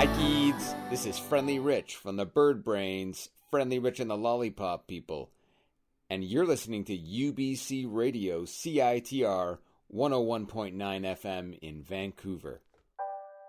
Hi kids, this is Friendly Rich from the Bird Brains, Friendly Rich and the Lollipop People, and you're listening to UBC Radio CITR 101.9 FM in Vancouver.